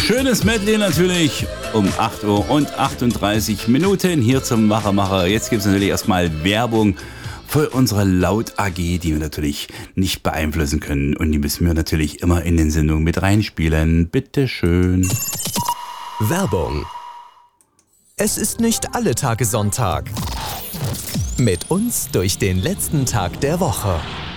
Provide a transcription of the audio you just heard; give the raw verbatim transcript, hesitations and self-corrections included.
Schönes Medley natürlich um acht Uhr und achtunddreißig Minuten hier zum Machermacher. Jetzt gibt es natürlich erstmal Werbung für unsere Laut-A G, die wir natürlich nicht beeinflussen können. Und die müssen wir natürlich immer in den Sendungen mit reinspielen. Bitteschön. Werbung. Es ist nicht alle Tage Sonntag. Mit uns durch den letzten Tag der Woche.